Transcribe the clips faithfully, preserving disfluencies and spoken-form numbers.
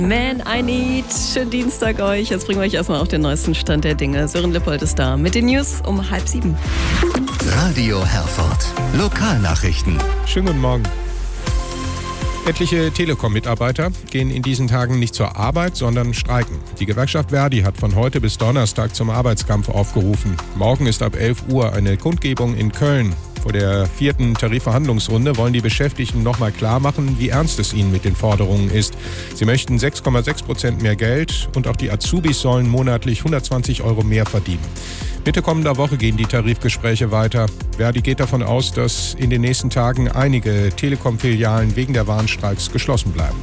Man, I need. Schönen Dienstag euch. Jetzt bringen wir euch erstmal auf den neuesten Stand der Dinge. Sören Lippold ist da mit den News um halb sieben. Radio Herford. Lokalnachrichten. Schönen guten Morgen. Etliche Telekom-Mitarbeiter gehen in diesen Tagen nicht zur Arbeit, sondern streiken. Die Gewerkschaft Verdi hat von heute bis Donnerstag zum Arbeitskampf aufgerufen. Morgen ist ab elf Uhr eine Kundgebung in Köln. Vor der vierten Tarifverhandlungsrunde wollen die Beschäftigten nochmal klar machen, wie ernst es ihnen mit den Forderungen ist. Sie möchten sechs Komma sechs Prozent mehr Geld und auch die Azubis sollen monatlich hundertzwanzig Euro mehr verdienen. Mitte kommender Woche gehen die Tarifgespräche weiter. Verdi geht davon aus, dass in den nächsten Tagen einige Telekom-Filialen wegen der Warnstreiks geschlossen bleiben.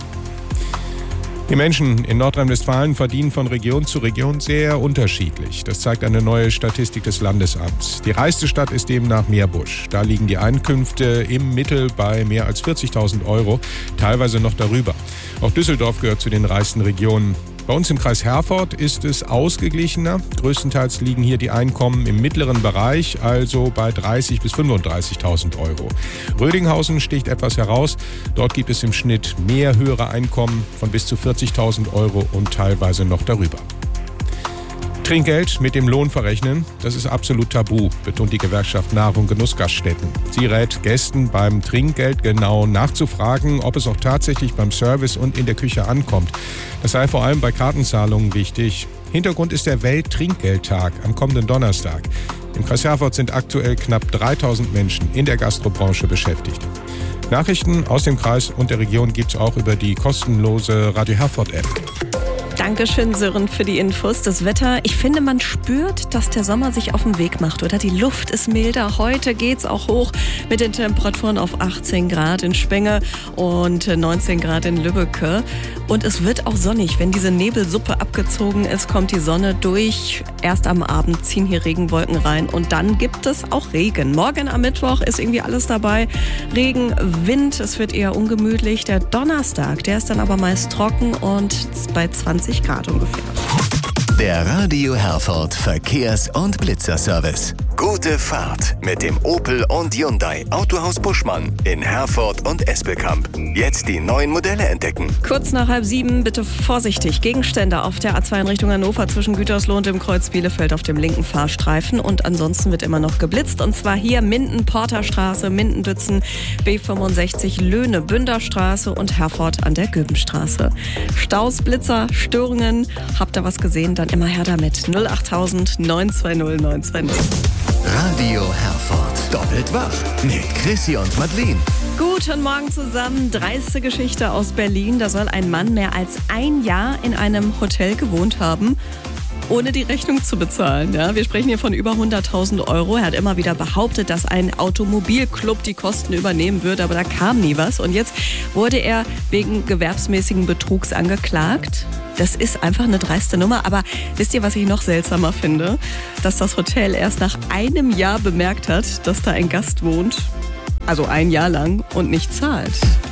Die Menschen in Nordrhein-Westfalen verdienen von Region zu Region sehr unterschiedlich. Das zeigt eine neue Statistik des Landesamts. Die reichste Stadt ist demnach Meerbusch. Da liegen die Einkünfte im Mittel bei mehr als vierzigtausend Euro, teilweise noch darüber. Auch Düsseldorf gehört zu den reichsten Regionen. Bei uns im Kreis Herford ist es ausgeglichener. Größtenteils liegen hier die Einkommen im mittleren Bereich, also bei dreißigtausend bis fünfunddreißigtausend Euro. Rödinghausen sticht etwas heraus. Dort gibt es im Schnitt mehr höhere Einkommen von bis zu vierzigtausend Euro und teilweise noch darüber. Trinkgeld mit dem Lohn verrechnen, das ist absolut tabu, betont die Gewerkschaft Nahrung und Genussgaststätten. Sie rät Gästen beim Trinkgeld genau nachzufragen, ob es auch tatsächlich beim Service und in der Küche ankommt. Das sei vor allem bei Kartenzahlungen wichtig. Hintergrund ist der Welttrinkgeldtag am kommenden Donnerstag. Im Kreis Herford sind aktuell knapp dreitausend Menschen in der Gastrobranche beschäftigt. Nachrichten aus dem Kreis und der Region gibt es auch über die kostenlose Radio Herford-App. Dankeschön, Sören, für die Infos. Das Wetter, ich finde, man spürt, dass der Sommer sich auf den Weg macht, oder? Die Luft ist milder. Heute geht's auch hoch mit den Temperaturen auf achtzehn Grad in Spenge und neunzehn Grad in Lübbecke. Und es wird auch sonnig. Wenn diese Nebelsuppe abgezogen ist, kommt die Sonne durch. Erst am Abend ziehen hier Regenwolken rein und dann gibt es auch Regen. Morgen am Mittwoch ist irgendwie alles dabei. Regen, Wind, es wird eher ungemütlich. Der Donnerstag, der ist dann aber meist trocken und bei zwanzig Grad ungefähr. Der Radio Herford Verkehrs- und Blitzerservice. Gute Fahrt mit dem Opel und Hyundai Autohaus Buschmann in Herford und Espelkamp. Jetzt die neuen Modelle entdecken. Kurz nach halb sieben, bitte vorsichtig. Gegenstände auf der A zwei in Richtung Hannover zwischen Gütersloh und dem Kreuz Bielefeld auf dem linken Fahrstreifen. Und ansonsten wird immer noch geblitzt. Und zwar hier Minden-Porterstraße, Minden-Dützen, B fünfundsechzig, Löhne, Bünderstraße und Herford an der Göbenstraße. Staus, Blitzer, Störungen. Habt ihr was gesehen? Dann immer her damit. null achttausend neun zwei null neun zwei null. Radio Herford. Doppelt wach mit Chrissy und Madeleine. Guten Morgen zusammen. Dreiste Geschichte aus Berlin. Da soll ein Mann mehr als ein Jahr in einem Hotel gewohnt haben, ohne die Rechnung zu bezahlen. Ja, wir sprechen hier von über hunderttausend Euro. Er hat immer wieder behauptet, dass ein Automobilclub die Kosten übernehmen würde, aber da kam nie was. Und jetzt wurde er wegen gewerbsmäßigen Betrugs angeklagt. Das ist einfach eine dreiste Nummer. Aber wisst ihr, was ich noch seltsamer finde? Dass das Hotel erst nach einem Jahr bemerkt hat, dass da ein Gast wohnt, also ein Jahr lang, und nicht zahlt.